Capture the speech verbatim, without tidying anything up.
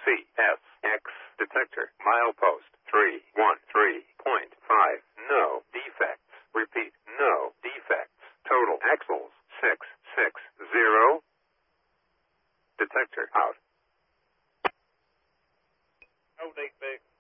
C S X detector milepost three one three point five. No defects. Repeat, no defects. Total axles six six zero. Detector out. No defects.